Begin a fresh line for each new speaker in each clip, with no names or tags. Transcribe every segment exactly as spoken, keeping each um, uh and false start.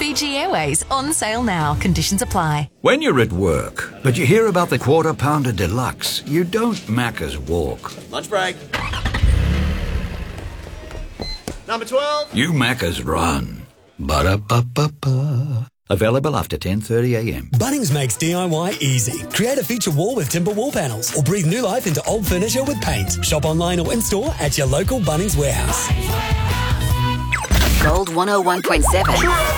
Fiji Airways, on sale now. Conditions apply.
When you're at work, but you hear about the Quarter Pounder Deluxe, you don't Macca's walk.
Lunch break. Number twelve.
You Macca's run. Ba-da-ba-ba-ba. Available after ten thirty a m.
Bunnings makes D I Y easy. Create a feature wall with timber wall panels or breathe new life into old furniture with paint. Shop online or in-store at your local Bunnings warehouse.
Gold one oh one point seven.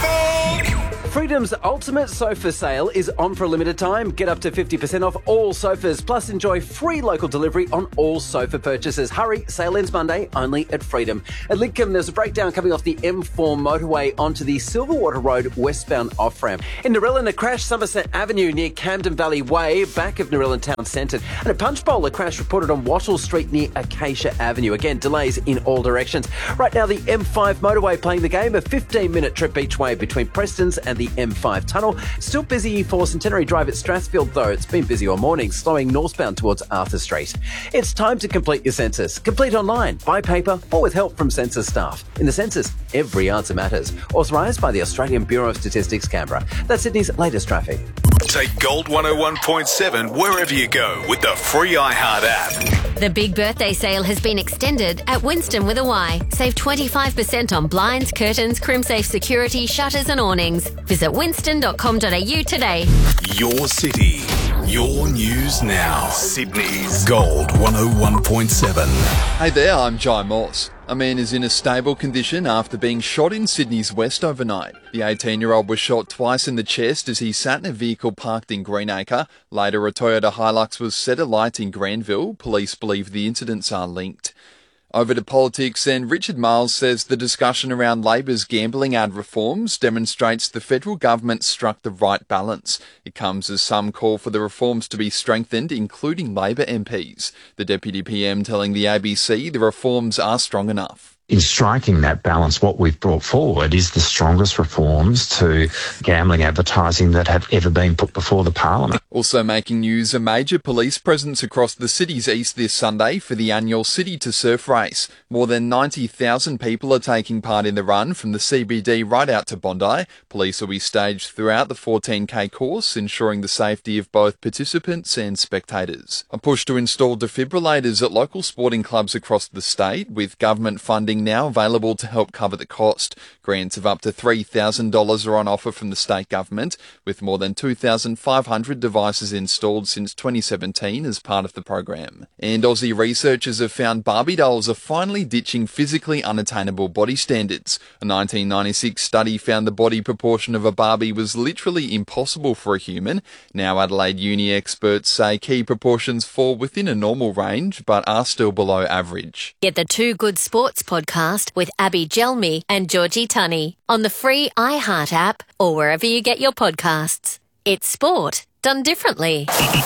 Freedom's ultimate sofa sale is on for a limited time. Get up to fifty percent off all sofas, plus enjoy free local delivery on all sofa purchases. Hurry, sale ends Monday, only at Freedom. At Lidcombe, there's a breakdown coming off the M four motorway onto the Silverwater Road westbound off-ramp. In Narellan, a crash Somerset Avenue near Camden Valley Way, back of Narellan Town Centre. And at Punchbowl, a crash reported on Wattle Street near Acacia Avenue. Again, delays in all directions. Right now, the M five motorway playing the game, a fifteen-minute trip each way between Preston's and the M five tunnel. Still busy for Centenary Drive at Strathfield, though. It's been busy all morning, slowing northbound towards Arthur Street. It's time to complete your census. Complete online, by paper, or with help from census staff. In the census, every answer matters. Authorised by the Australian Bureau of Statistics, Canberra. That's Sydney's latest traffic.
Take Gold one oh one point seven wherever you go with the free iHeart app.
The big birthday sale has been extended at Winston with a Y. Save twenty-five percent on blinds, curtains, CrimSafe security, shutters and awnings. Visit winston dot com dot a u today.
Your city, your news now. Sydney's Gold one oh one point seven.
Hey there, I'm Jai Morse. A man is in a stable condition after being shot in Sydney's west overnight. The eighteen-year-old was shot twice in the chest as he sat in a vehicle parked in Greenacre. Later, a Toyota Hilux was set alight in Granville. Police believe the incidents are linked. Over to politics, and Richard Miles says the discussion around Labor's gambling ad reforms demonstrates the federal government struck the right balance. It comes as some call for the reforms to be strengthened, including Labor M Ps. The Deputy P M telling the A B C the reforms are strong enough.
In striking that balance, what we've brought forward is the strongest reforms to gambling advertising that have ever been put before the Parliament.
Also making news, a major police presence across the city's east this Sunday for the annual City to Surf race. More than ninety thousand people are taking part in the run from the C B D right out to Bondi. Police will be staged throughout the fourteen K course, ensuring the safety of both participants and spectators. A push to install defibrillators at local sporting clubs across the state, with government funding now available to help cover the cost. Grants of up to three thousand dollars are on offer from the state government, with more than two thousand five hundred devices installed since twenty seventeen as part of the program. And Aussie researchers have found Barbie dolls are finally ditching physically unattainable body standards. A nineteen ninety-six study found the body proportion of a Barbie was literally impossible for a human. Now Adelaide Uni experts say key proportions fall within a normal range, but are still below average.
Get the Two Good Sports podcast with Abby Gelmi and Georgie Tunney on the free iHeart app or wherever you get your podcasts. It's sport done differently.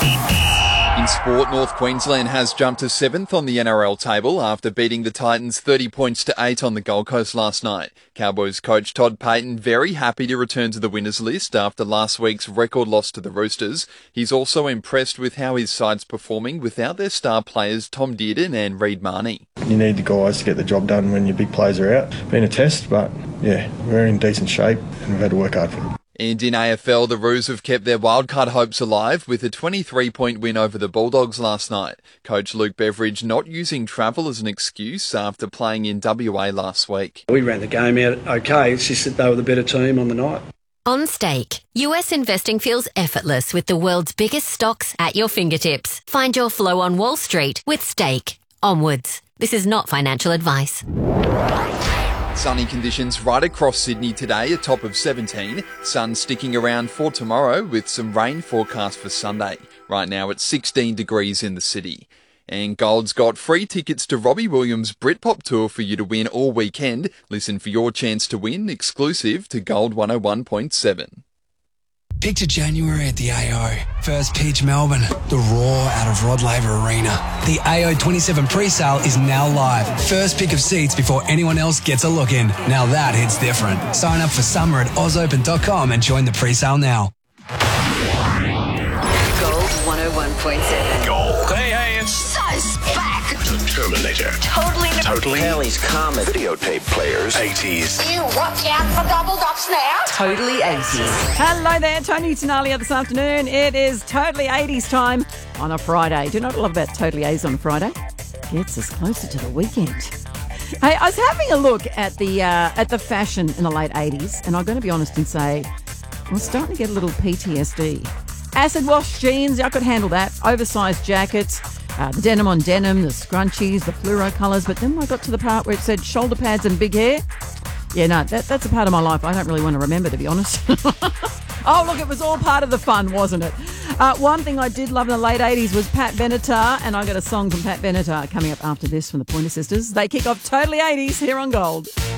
In sport, North Queensland has jumped to seventh on the N R L table after beating the Titans thirty points to eight on the Gold Coast last night. Cowboys coach Todd Payten very happy to return to the winners list after last week's record loss to the Roosters. He's also impressed with how his side's performing without their star players Tom Dearden and Reid Marnie.
You need the guys to get the job done when your big players are out. Been a test, but yeah, we're in decent shape and we've had to work hard for it.
And in A F L, the Roos have kept their wildcard hopes alive with a twenty-three point win over the Bulldogs last night. Coach Luke Beveridge not using travel as an excuse after playing in W A last week.
We ran the game out okay, it's just that they were the better team on the night.
On Stake, U S investing feels effortless with the world's biggest stocks at your fingertips. Find your flow on Wall Street with Stake. Onwards. This is not financial advice.
Sunny conditions right across Sydney today, a top of seventeen. Sun sticking around for tomorrow with some rain forecast for Sunday. Right now it's sixteen degrees in the city. And Gold's got free tickets to Robbie Williams' Britpop tour for you to win all weekend. Listen for your chance to win, exclusive to Gold one oh one point seven.
Picture January at the A O. First pitch Melbourne, the roar out of Rod Laver Arena. The A O twenty-seven pre-sale is now live. First pick of seats before anyone else gets a look in. Now that hits different. Sign up for summer at oz open dot com and join the pre-sale now.
Gold one oh one point seven.
Gold.
Hey, hey, it's
So back.
Terminator.
Totally.
Totally.
Kelly's Comet.
Videotape players. eighties.
You watch out for double dops now.
Totally eighties. Hello there, Tony Tenalia this afternoon. It is Totally eighties time on a Friday. Do you know what I love about Totally eighties on a Friday? Gets us closer to the weekend. Hey, I was having a look at the uh, at the fashion in the late eighties, and I'm going to be honest and say I'm starting to get a little P T S D. Acid wash jeans, I could handle that. Oversized jackets, uh, the denim on denim, the scrunchies, the fluoro colours. But then I got to the part where it said shoulder pads and big hair. Yeah, no, that, that's a part of my life I don't really want to remember, to be honest. Oh, look, it was all part of the fun, wasn't it? Uh, one thing I did love in the late eighties was Pat Benatar, and I got a song from Pat Benatar coming up after this from the Pointer Sisters. They kick off Totally eighties here on Gold.